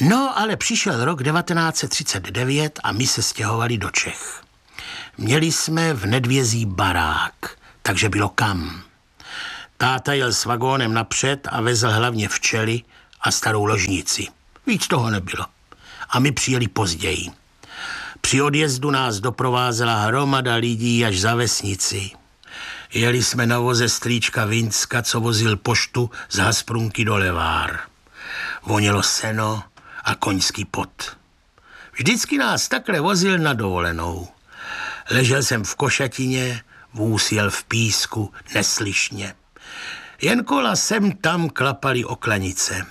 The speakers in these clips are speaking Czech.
No, ale přišel rok 1939 a my se stěhovali do Čech. Měli jsme v Nedvězí barák, takže bylo kam. Táta jel s vagónem napřed a vezl hlavně včely a starou ložnici. Víc toho nebylo. A my přijeli později. Při odjezdu nás doprovázela hromada lidí až za vesnici. Jeli jsme na voze strýčka Vinska, co vozil poštu z Hasprunky do Levár. Vonělo seno a koňský pot. Vždycky nás takhle vozil na dovolenou. Ležel jsem v košatině, vůz jel v písku, neslyšně. Jen kola sem tam klapaly o klanice.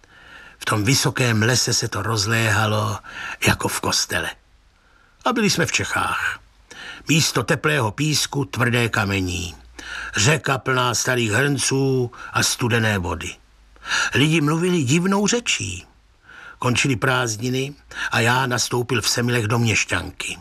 V tom vysokém lese se to rozléhalo jako v kostele. A byli jsme v Čechách. Místo teplého písku tvrdé kamení. Řeka plná starých hrnců a studené vody. Lidi mluvili divnou řečí. Končily prázdniny a já nastoupil v Semilech do měšťanky.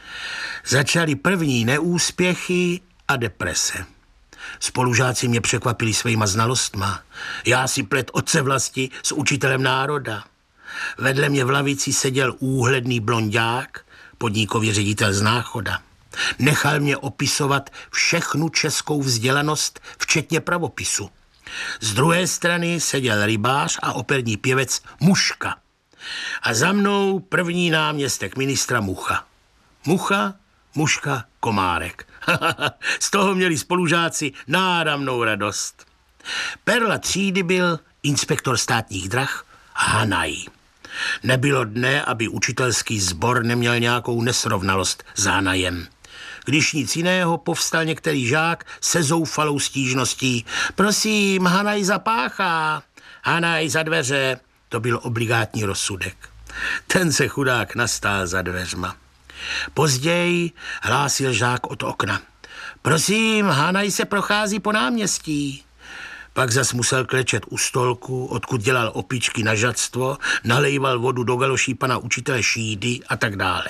Začaly první neúspěchy a deprese. Spolužáci mě překvapili svýma znalostma. Já si plet otce vlasti s učitelem národa. Vedle mě v lavici seděl úhledný blonďák, podnikový ředitel z Náchoda. Nechal mě opisovat všechnu českou vzdělanost, včetně pravopisu. Z druhé strany seděl rybář a operní pěvec Muška. A za mnou první náměstek ministra Mucha. Mucha, Muška, Komárek. Z toho měli spolužáci náramnou radost. Perla třídy byl inspektor státních drah Hanaj. Nebylo dne, aby učitelský sbor neměl nějakou nesrovnalost s Hanajem. Když nic jiného, povstal některý žák se zoufalou stížností. Prosím, Hanaj zapáchá, Hanaj za dveře. To byl obligátní rozsudek. Ten se chudák nastál za dveřma. Později hlásil žák od okna. Prosím, Hanaj se prochází po náměstí. Pak zas musel klečet u stolku, odkud dělal opičky na žadstvo, nalejval vodu do galoší pana učitele Šídy a tak dále.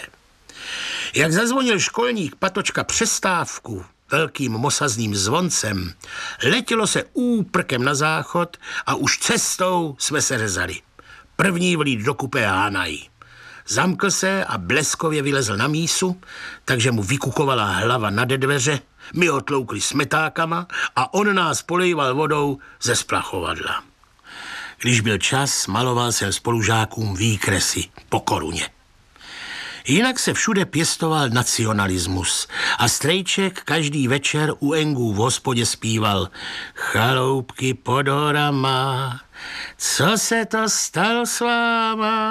Jak zazvonil školník Patočka přestávku velkým mosazným zvoncem, letělo se úprkem na záchod a už cestou jsme se řezali. První vlít do kupé Hanaj. Zamkl se a bleskově vylezl na mísu, takže mu vykukovala hlava nade dveře, my ho tloukli smetákama a on nás polejval vodou ze splachovadla. Když byl čas, maloval jsem spolužákům výkresy po koruně. Jinak se všude pěstoval nacionalismus a Strejček každý večer u Engů v hospodě zpíval Chaloupky pod horama, co se to stalo s váma?